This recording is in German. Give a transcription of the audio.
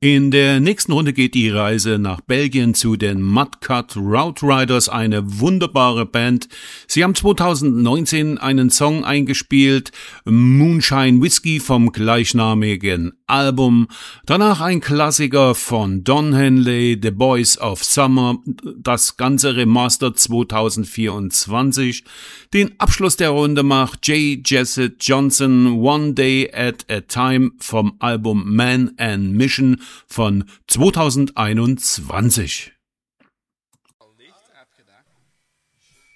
In der nächsten Runde geht die Reise nach Belgien zu den Mudcut Route Riders, eine wunderbare Band. Sie haben 2019 einen Song eingespielt, Moonshine Whiskey vom gleichnamigen Album. Danach ein Klassiker von Don Henley, The Boys of Summer, das ganze Remastered 2024. Den Abschluss der Runde macht J. Jesset Johnson, One Day at a Time vom Album Man and Mission von 2021.